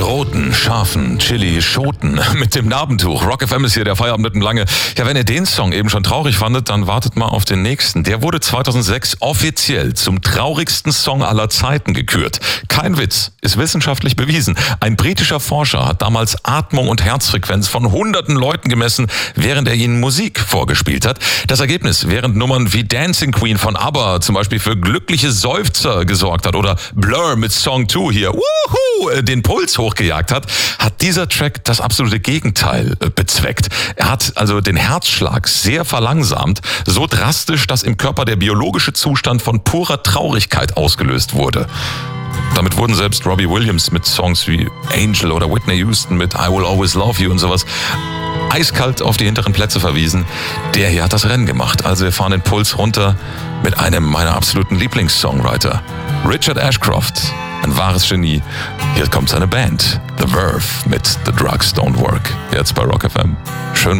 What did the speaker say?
roten, scharfen Chili-Schoten mit dem Narbentuch. Rock FM ist hier, der Feierabend mit dem Lange. Ja, wenn ihr den Song eben schon traurig fandet, dann wartet mal auf den nächsten. Der wurde 2006 offiziell zum traurigsten Song aller Zeiten gekürt. Kein Witz, ist wissenschaftlich bewiesen. Ein britischer Forscher hat damals Atmung und Herzfrequenz von hunderten Leuten gemessen, während er ihnen Musik vorgespielt hat. Das Ergebnis, während Nummern wie Dancing Queen von ABBA zum Beispiel für glückliche Seufzer gesorgt hat oder Blur mit Song 2 hier, wuhu, den Puls hochgejagt hat dieser Track das absolute Gegenteil bezweckt. Er hat also den Herzschlag sehr verlangsamt, so drastisch, dass im Körper der biologische Zustand von purer Traurigkeit ausgelöst wurde. Damit wurden selbst Robbie Williams mit Songs wie Angel oder Whitney Houston mit I Will Always Love You und sowas eiskalt auf die hinteren Plätze verwiesen. Der hier hat das Rennen gemacht. Also wir fahren den Puls runter mit einem meiner absoluten Lieblingssongwriter. Richard Ashcroft, ein wahres Genie. Hier kommt seine Band, The Verve mit The Drugs Don't Work. Jetzt bei Rock FM. Schönen